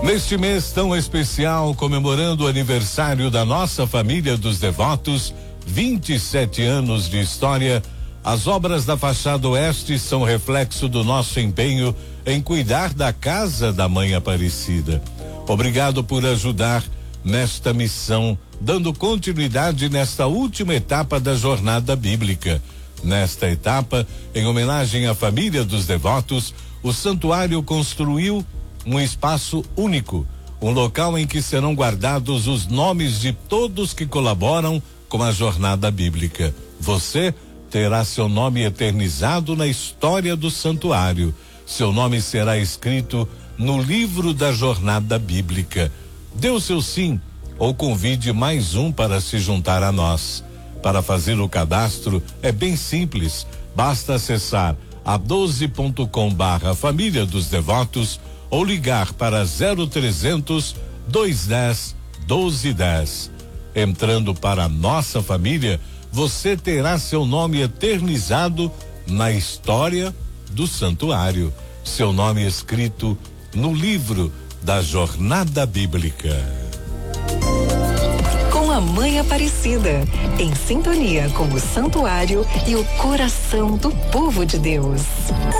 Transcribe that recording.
Neste mês tão especial, comemorando o aniversário da nossa família dos devotos, 27 anos de história, as obras da fachada oeste são reflexo do nosso empenho em cuidar da casa da Mãe Aparecida. Obrigado por ajudar nesta missão, dando continuidade nesta última etapa da jornada bíblica. Nesta etapa, em homenagem à família dos devotos, o santuário construiu um espaço único, um local em que serão guardados os nomes de todos que colaboram com a jornada bíblica. Você terá seu nome eternizado na história do santuário. Seu nome será escrito no livro da jornada bíblica. Dê o seu sim ou convide mais um para se juntar a nós. Para fazer o cadastro é bem simples, basta acessar a12.com/família dos devotos ou ligar para 0300 210 1210. Entrando para a nossa família, você terá seu nome eternizado na história do santuário. Seu nome escrito no livro da jornada bíblica. Com a Mãe Aparecida, em sintonia com o santuário e o coração do povo de Deus.